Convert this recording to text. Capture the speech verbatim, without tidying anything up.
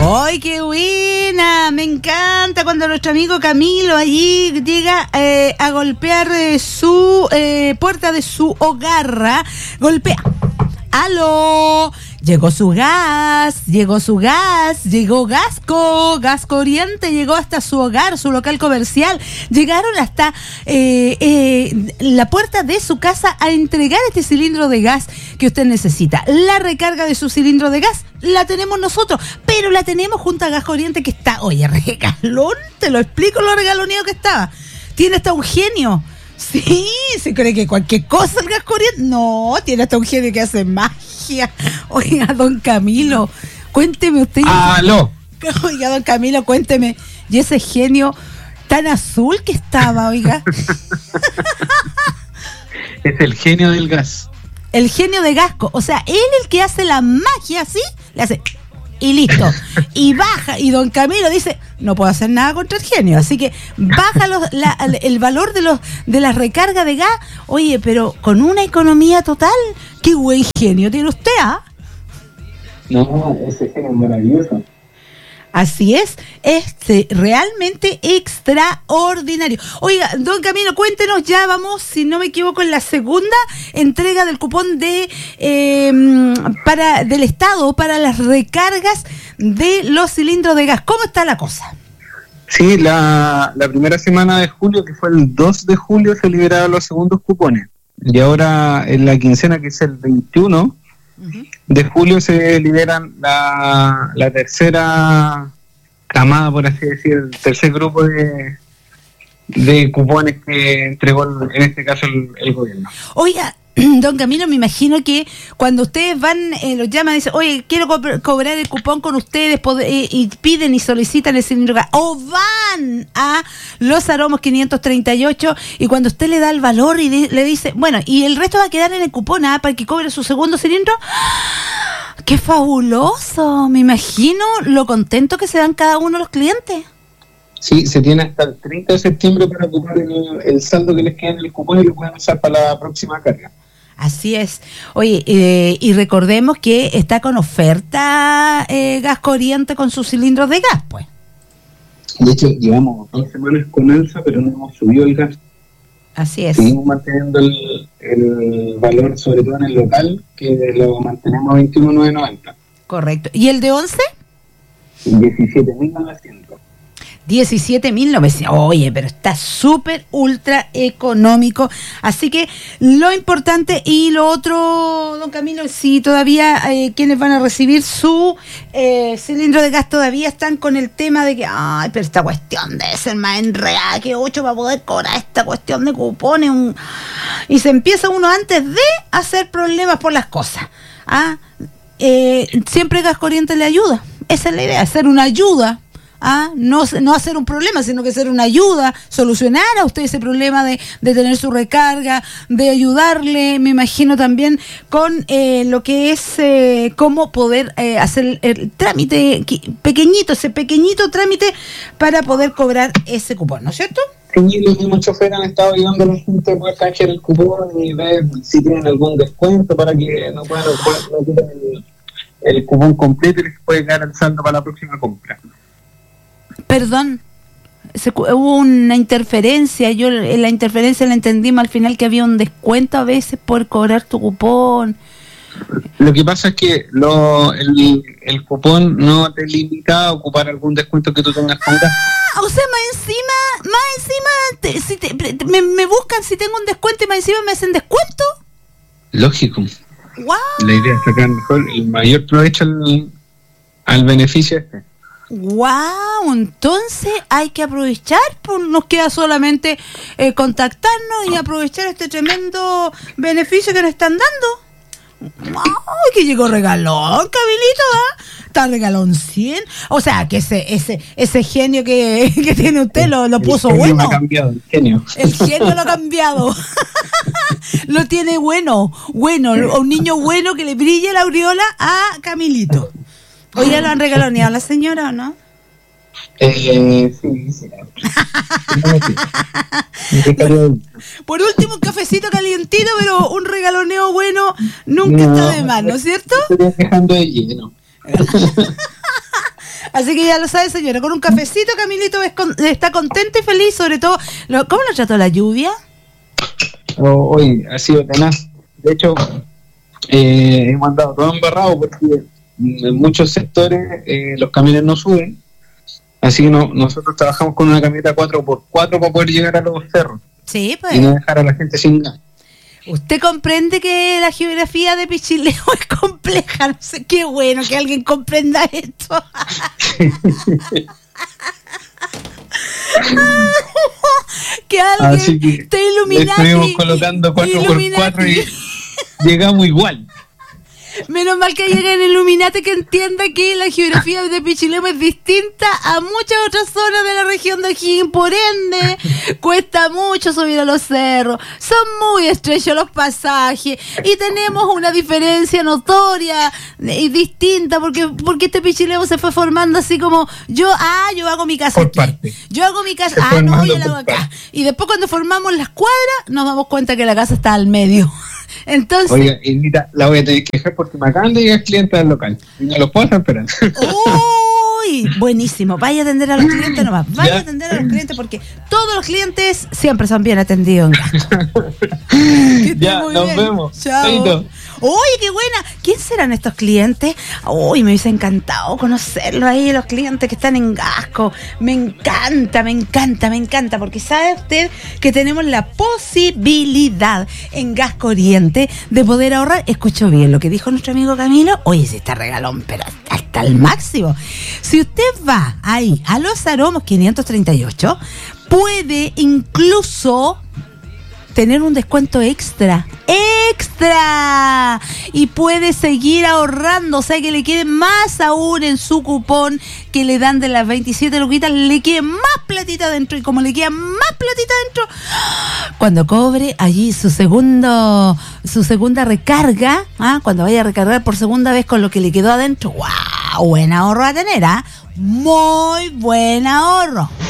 ¡Ay, qué buena! Me encanta cuando nuestro amigo Camilo allí llega eh, a golpear eh, su eh, puerta de su hogar. ¿eh? Golpea. ¡Aló! Llegó su gas, llegó su gas, llegó Gasco, Gasco Oriente, llegó hasta su hogar, su local comercial. Llegaron hasta eh, eh, la puerta de su casa a entregar este cilindro de gas que usted necesita. La recarga de su cilindro de gas la tenemos nosotros, pero la tenemos junto a Gasco Oriente, que está, oye, regalón, te lo explico lo regaloneado que estaba. Tiene hasta un genio. Sí, se cree que cualquier cosa el Gasco Oriente. No, tiene hasta un genio que hace magia. Oiga, don Camilo, cuénteme usted. ¡Aló! Oiga, don Camilo, cuénteme. Y ese genio tan azul que estaba, oiga. Es el genio del gas. El genio de Gasco. O sea, él el que hace la magia, ¿sí? Le hace... Y listo, y baja, y don Camilo dice, no puedo hacer nada contra el genio, así que baja los, la, el valor de los de la recarga de gas. Oye, pero con una economía total, qué buen genio tiene usted, ¿ah? No, ese genio es maravilloso. Así es, este realmente extraordinario. Oiga, don Camilo, cuéntenos, ya vamos, si no me equivoco, en la segunda entrega del cupón de eh, para del Estado para las recargas de los cilindros de gas. ¿Cómo está la cosa? Sí, la, la primera semana de julio, que fue el dos de julio, se liberaron los segundos cupones. Y ahora en la quincena, que es el veintiuno de julio, se liberan la, la tercera camada, por así decir, el tercer grupo de, de cupones que entregó el, en este caso el, el gobierno. Oiga, don Camilo, me imagino que cuando ustedes van, eh, los llaman y dicen, oye, quiero co- cobrar el cupón con ustedes, poder, eh, y piden y solicitan el cilindro gas, o van a Los Aromos quinientos treinta y ocho, y cuando usted le da el valor y di- le dice, bueno, y el resto va a quedar en el cupón, ¿ah? Para que cobre su segundo cilindro. ¡Qué fabuloso! Me imagino lo contento que se dan cada uno de los clientes. Sí, se tiene hasta el treinta de septiembre para ocupar el, el saldo que les queda en el cupón y lo pueden usar para la próxima carga. Así es. Oye, eh, y recordemos que está con oferta eh, Gasco Oriente con sus cilindros de gas, pues. De hecho, llevamos dos semanas con alza, pero no hemos subido el gas. Así es. Seguimos manteniendo el, el valor, sobre todo en el local, que lo mantenemos a veintiuno mil novecientos noventa. Correcto. ¿Y el de once? diecisiete mil novecientos. diecisiete mil novecientos. Oye, pero está súper ultra económico. Así que lo importante y lo otro, don Camilo, si todavía eh, quienes van a recibir su eh, cilindro de gas todavía están con el tema de que, ay, pero esta cuestión debe ser más enredada que ocho para poder cobrar esta cuestión de cupones. Un... Y se empieza uno antes de hacer problemas por las cosas. ¿Ah? Eh, siempre Gas Corriente le ayuda. Esa es la idea, hacer una ayuda. Ah, no, no hacer un problema, sino que hacer una ayuda, solucionar a usted ese problema de, de tener su recarga, de ayudarle, me imagino también con eh, lo que es eh, cómo poder eh, hacer el, el trámite pequeñito, ese pequeñito trámite para poder cobrar ese cupón, ¿no es cierto? Sí, los mismos choferes han estado ayudando a la gente a poder canjear el cupón y ver si tienen algún descuento para que no puedan no ocupen el, el cupón completo y les puede quedar el saldo para la próxima compra. Perdón, se, hubo una interferencia, yo en la interferencia la entendí mal al final, que había un descuento a veces por cobrar tu cupón. Lo que pasa es que lo, el, el cupón no te limita a ocupar algún descuento que tú tengas con gas. Ah, o sea, más encima, más encima, te, si te, te, me, me buscan si tengo un descuento y más encima me hacen descuento. Lógico. Wow. La idea es sacar mejor, el mayor provecho al, al beneficio este. Wow, entonces hay que aprovechar, pues nos queda solamente eh, contactarnos y aprovechar este tremendo beneficio que nos están dando. ¡Wow! Que llegó regalón, Camilito, ¿ah? Está regalón cien. O sea, que ese ese ese genio que, que tiene usted lo, lo puso el genio bueno. Lo ha cambiado, el genio. El genio lo ha cambiado. Lo tiene bueno, bueno, un niño bueno que le brille la aureola a Camilito. ¿Hoy ya lo han regaloneado a la señora o no? Eh, sí, sí. Por último, un cafecito calientito, pero un regaloneo bueno nunca no, está de más, ¿no es cierto? Estoy dejando de lleno. Así que ya lo sabe, señora, con un cafecito Camilito está contento y feliz, sobre todo. ¿Cómo lo trató la lluvia? Oh, hoy ha sido tenaz. De hecho, eh, hemos andado todo embarrado porque en muchos sectores eh, los camiones no suben. Así que no, nosotros trabajamos con una camioneta cuatro por cuatro para poder llegar a los cerros. Sí, pues. Y no dejar a la gente sin gas. Usted comprende que la geografía de Pichilemu es compleja. No sé, qué bueno que alguien comprenda esto. Que alguien que te ilumina. Estuvimos colocando cuatro por cuatro y llegamos igual. Menos mal que llegue el Illuminati que entienda que la geografía de Pichilemu es distinta a muchas otras zonas de la región de O'Higgins, por ende cuesta mucho subir a los cerros, son muy estrechos los pasajes y tenemos una diferencia notoria y distinta porque porque este Pichilemu se fue formando así como yo, ah, yo hago mi casa por aquí, parte. yo hago mi casa, ah, no, yo la hago acá parte. Y después cuando formamos las cuadras nos damos cuenta que la casa está al medio. Entonces, oiga, Irmita, la voy a tener que dejar porque me acaban de llegar clientes del local y no los puedo estar esperando. Uy, buenísimo, vaya a atender a los clientes nomás, vaya ¿Ya? a atender a los clientes porque todos los clientes siempre son bien atendidos en Gasco. Ya, nos bien. Vemos. Chao. Oye, qué buena. ¿Quién serán estos clientes? Uy, me hubiese encantado conocerlos ahí, los clientes que están en Gasco. Me encanta, me encanta, me encanta, porque sabe usted que tenemos la posibilidad en Gasco Oriente de poder ahorrar. Escuchó bien lo que dijo nuestro amigo Camilo. Oye, si está regalón, pero hasta el máximo. Si usted va ahí a Los Aromos quinientos treinta y ocho, puede incluso tener un descuento extra, extra, y puede seguir ahorrando, o sea que le quede más aún en su cupón que le dan de las veintisiete luquitas, le quede más platita dentro, y como le queda más platita dentro, cuando cobre allí su segundo, su segunda recarga, ¿ah? Cuando vaya a recargar por segunda vez con lo que le quedó adentro, ¡wow! Buen ahorro a tener, ¿ah? Muy buen ahorro.